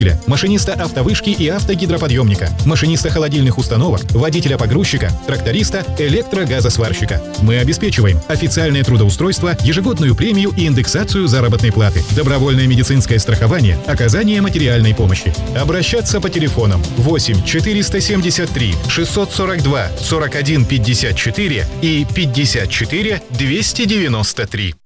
машиниста автовышки и автогидроподъемника, машиниста холодильных установок, водителя-погрузчика, тракториста, электрогазосварщика. Мы обеспечиваем официальное трудоустройство, ежегодную премию и индексацию заработной платы, добровольное медицинское страхование, оказание материальной помощи. Обращаться по телефонам 8 473 642 41 54 и 54 293.